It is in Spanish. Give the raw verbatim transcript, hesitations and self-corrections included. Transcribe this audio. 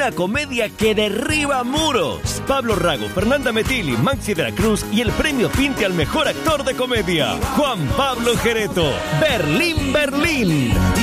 una comedia que derriba muros. Pablo Rago, Fernanda Metilli, Maxi de la Cruz y el premio Pinte al mejor actor de comedia, Juan Pablo Gereto. Berlín, Berlín.